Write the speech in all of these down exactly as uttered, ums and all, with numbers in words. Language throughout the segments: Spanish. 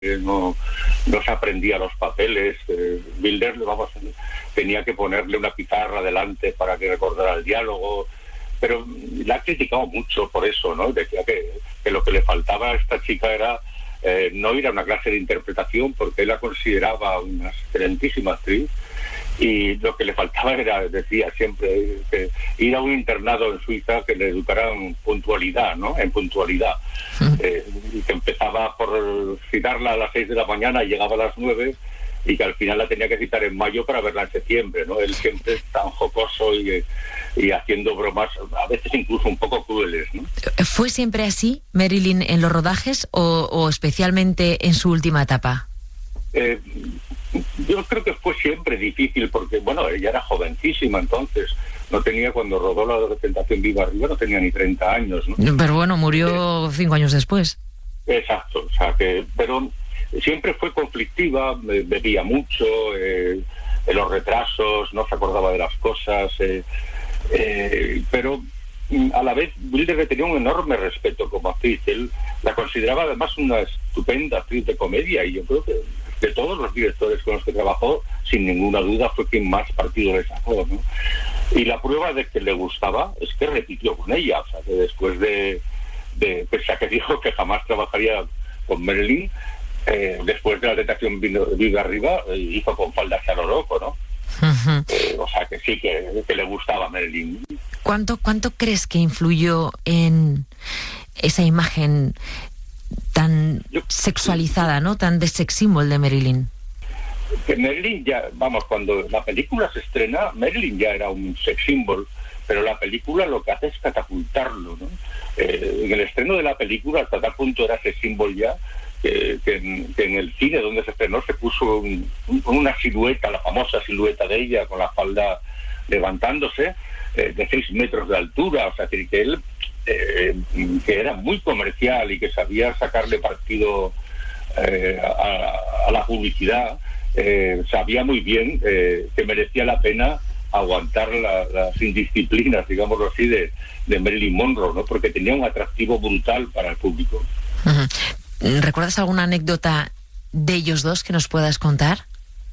no, no se aprendía los papeles. Eh, Wilder, vamos, tenía que ponerle una pizarra delante para que recordara el diálogo, pero la ha criticado mucho por eso, ¿no? Decía que, que lo que le faltaba a esta chica era eh, no ir a una clase de interpretación, porque él la consideraba una excelentísima actriz, y lo que le faltaba era, decía siempre, que ir a un internado en Suiza que le educaran puntualidad, ¿no? En puntualidad. Eh, y que empezaba por citarla a las seis de la mañana y llegaba a las nueve, y que al final la tenía que citar en mayo para verla en septiembre, ¿no? Él siempre es tan jocoso y, y haciendo bromas, a veces incluso un poco crueles, ¿no? ¿Fue siempre así, Marilyn, en los rodajes o, o especialmente en su última etapa? Eh, yo creo que fue siempre difícil porque, bueno, ella era jovencísima entonces, no tenía, cuando rodó La Tentación Viva Arriba, no tenía ni treinta años, ¿no? Pero bueno, murió eh, cinco años después. Exacto, o sea que, pero siempre fue conflictiva, bebía mucho, eh, en los retrasos, no se acordaba de las cosas, eh, eh, pero a la vez Wilder le tenía un enorme respeto como actriz. Él la consideraba además una estupenda actriz de comedia, y yo creo que de todos los directores con los que trabajó, sin ninguna duda fue quien más partido le sacó, ¿no? Y la prueba de que le gustaba es que repitió con ella, o sea que después de, de pese a que dijo que jamás trabajaría con Marilyn, eh, después de La Tentación Viva Arriba, eh, hizo con Faldas a lo loco, ¿no? Uh-huh. Eh, o sea que sí, que, que le gustaba a Marilyn. ¿Cuánto, ¿Cuánto crees que influyó en esa imagen tan Yo, sexualizada, ¿no? Tan de sex symbol de Marilyn? Que Marilyn ya, vamos, cuando la película se estrena, Marilyn ya era un sex symbol, pero la película lo que hace es catapultarlo, ¿no? Eh, en el estreno de la película, hasta tal punto era sex symbol ya, que, que, en, que en el cine donde se estrenó se puso un, un, una silueta, la famosa silueta de ella, con la falda levantándose, eh, de seis metros de altura, o sea, que él Eh, que era muy comercial y que sabía sacarle partido eh, a, a la publicidad, eh, sabía muy bien eh, que merecía la pena aguantar la, las indisciplinas, digámoslo así, de, de Marilyn Monroe, ¿no? Porque tenía un atractivo brutal para el público. Uh-huh. ¿Recuerdas alguna anécdota de ellos dos que nos puedas contar?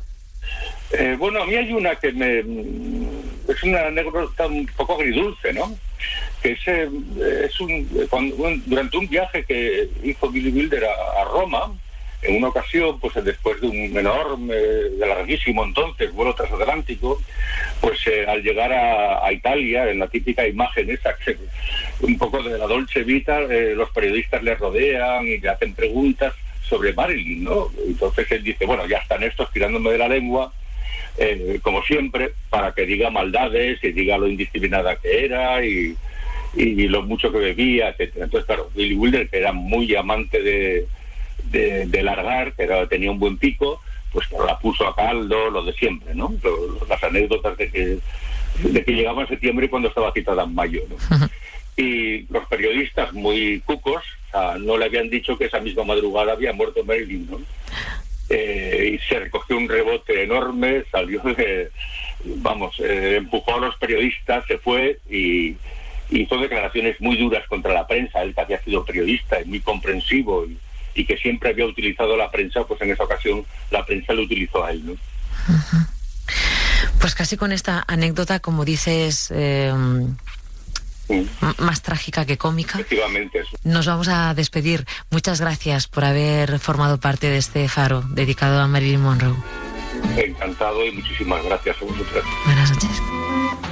Eh, bueno, a mí hay una que me... es una anécdota un poco agridulce, ¿no? Que es, eh, es un, cuando, un, durante un viaje que hizo Billy Wilder a, a Roma, en una ocasión, pues después de un enorme, de larguísimo entonces, vuelo transatlántico, pues eh, al llegar a, a Italia, en la típica imagen esa, que, un poco de la Dolce Vita, eh, los periodistas le rodean y le hacen preguntas sobre Marilyn, ¿no? Entonces él dice, bueno, ya están estos tirándome de la lengua, eh, como siempre, para que diga maldades y diga lo indisciplinada que era y y lo mucho que bebía, etcétera. Entonces, claro, Billy Wilder, que era muy amante de, de, de largar, que era, tenía un buen pico, pues claro, la puso a caldo, lo de siempre, ¿no? Lo, las anécdotas de que, de que llegaba en septiembre cuando estaba citada en mayo, ¿no? Uh-huh. Y los periodistas, muy cucos, o sea, no le habían dicho que esa misma madrugada había muerto Marilyn, ¿no? Eh, y se recogió un rebote enorme, salió de, vamos, eh, empujó a los periodistas, se fue y hizo declaraciones muy duras contra la prensa. Él que había sido periodista y muy comprensivo y, y que siempre había utilizado la prensa, pues en esa ocasión la prensa lo utilizó a él, ¿no? Uh-huh. Pues casi con esta anécdota, como dices, eh, sí. m- más trágica que cómica. Efectivamente. Eso. Nos vamos a despedir. Muchas gracias por haber formado parte de este faro dedicado a Marilyn Monroe. Encantado y muchísimas gracias a vosotras. Buenas noches.